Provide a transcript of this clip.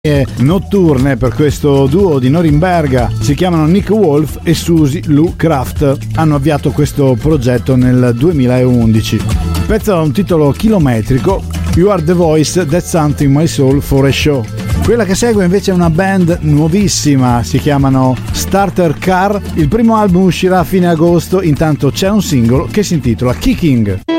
notturne per questo duo di Norimberga. Si chiamano Nick Wolf e Susie Lou Kraft. Hanno avviato questo progetto nel 2011. Il pezzo ha un titolo chilometrico, You Are the Voice That's Hunting My Soul for a Show. Quella che segue invece è una band nuovissima, si chiamano Starter Car. Il primo album uscirà a fine agosto, intanto c'è un singolo che si intitola Kicking.